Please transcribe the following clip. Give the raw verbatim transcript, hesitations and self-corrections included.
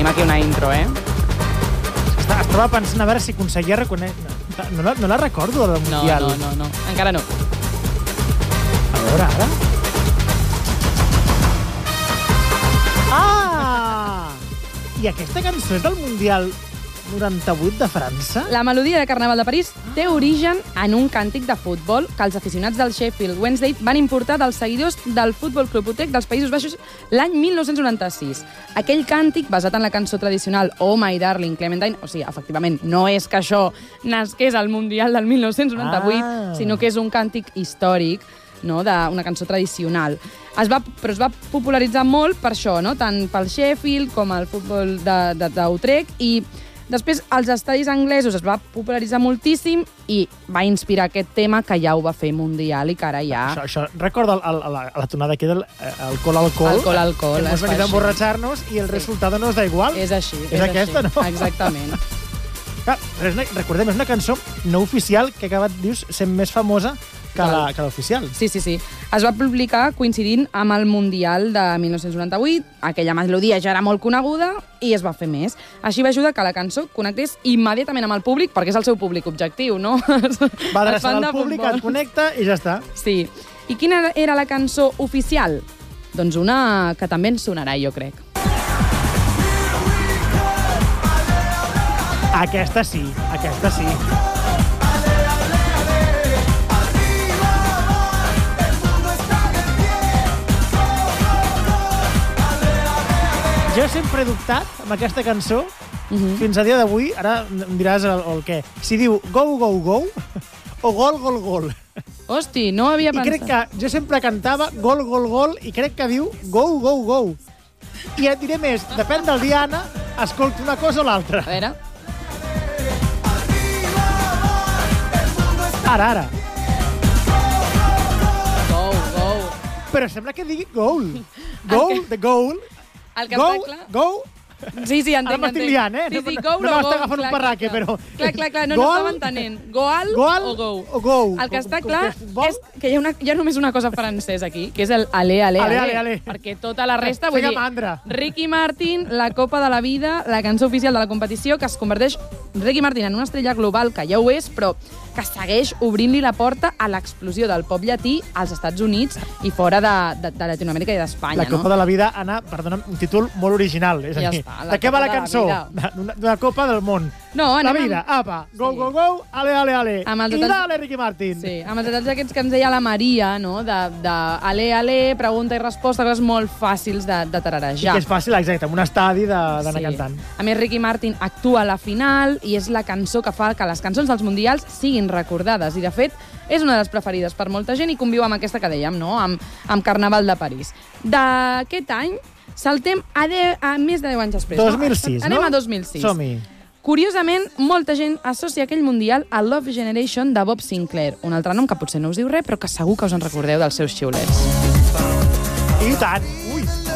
Tenim aquí una intro, eh? Estava pensant a veure si aconseguia reconèixer... No la, no la recordo, la del No, Mundial. no, no, no. Encara no. A veure, ara... Ah! I aquesta cançó és del Mundial noranta-vuit de França? La melodia de Carnaval de París té origen en un càntic de futbol que els aficionats del Sheffield Wednesday van importar dels seguidors del Futbol Club Utrecht dels Països Baixos l'any mil nou-cents noranta-sis. Aquell càntic, basat en la cançó tradicional Oh My Darling Clementine, o sigui, efectivament, no és que això nasqués al Mundial del mil nou-cents noranta-vuit, Ah. sinó que és un càntic històric, no, d'una cançó tradicional. Es va, però es va popularitzar molt per això, no? Tant pel Sheffield com el futbol d'Utrecht, i després, als estadis anglesos es va popularitzar moltíssim i va inspirar aquest tema que ja ho va fer mundial i que ara ja... Això, això recorda el, el, la, la tonada aquí del eh, alcohol, alcohol. Alcohol, alcohol. Que hemos venido a emborratxar-nos i el Sí. resultado nos da igual. És així. És, és aquesta, així. no? Exactament. Clar, és una, recordem, és una cançó no oficial que ha acabat, dius, sent més famosa que la, que l'oficial. Sí, sí, sí. Es va publicar coincidint amb el Mundial de mil nou-cents noranta-vuit, aquella melodia ja era molt coneguda i es va fer més. Així va ajudar que la cançó connectés immediatament amb el públic, perquè és el seu públic objectiu, no? Va adreçar al públic, et connecta i ja està. Sí. I quina era la cançó oficial? Doncs una que també ens sonarà, jo crec. Aquesta sí, aquesta sí. Jo sempre he dubtat amb aquesta cançó, uh -huh. fins a dia d'avui, ara em diràs el, el què, si diu go, go, go o gol, gol, gol. Hosti, no ho havia I pensat. crec que jo sempre cantava gol, gol, gol i crec que diu go, go, go. I et diré més, depèn del dia, Anna, escolto una cosa o l'altra. A veure... Ara, ara. Go, go. Però sembla que digui goal. Goal, que- the goal. El que Go, està clar... go. Sí, sí, entenc, Ara m'estic entenc. liant, eh? Sí, sí, No- go, no no, m'està go. agafant un Clar, parraque, clar, però- Clar, clar, clar, no, Goal, no estava entenent. Goal, Goal o go? o go. El que està Com- com clar que és futbol. és que hi ha, una, hi ha només una cosa francesa aquí, que és el ale, ale, Ale, ale. ale, ale. Perquè tota la resta, vull Feia dir... mandra. Ricky Martin, la Copa de la Vida, la cançó oficial de la competició, que es converteix Ricky Martin en una estrella global, que ja ho és, però que segueix obrint-li la porta a l'explosió del pop llatí als Estats Units i fora de, de, de Latinoamèrica i d'Espanya, La no? Copa de la Vida, Anna, perdona'm, un títol molt original. És a Ja dir, està, la de què va Copa la de la cançó? Vida. D'una d'una Copa del Món. No, La anem vida, amb- apa, go, Sí. go, go, ale, ale, ale. Amb els I detalls- dale, Ricky Martin. Sí, amb els detalls aquests que ens deia la Maria, no? De, de ale, ale, pregunta i resposta, coses molt fàcils de, de I tararejar. que és fàcil, exacte, en un estadi de- d'anar Sí. cantant. A més, Ricky Martin actua a la final i és la cançó que fa que les cançons dels mundials siguin recordades. I, de fet, és una de les preferides per molta gent i conviu amb aquesta que dèiem, no? Amb, amb Carnaval de París. D'aquest any, saltem a, de, a més de deu anys després. dos mil sis, no? Anem no? a dos mil sis. Som-hi. Curiosament, molta gent associa aquell mundial a Love Generation de Bob Sinclair, un altre nom que potser no us diu res, però que segur que us en recordeu dels seus xiulets. I tant.